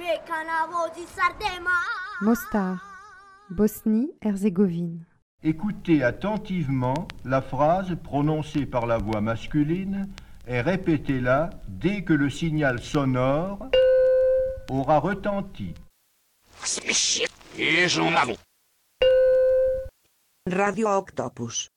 Mostar, Bosnie-Herzégovine. Écoutez attentivement la phrase prononcée par la voix masculine et répétez-la dès que le signal sonore aura retenti. Radio Octopus.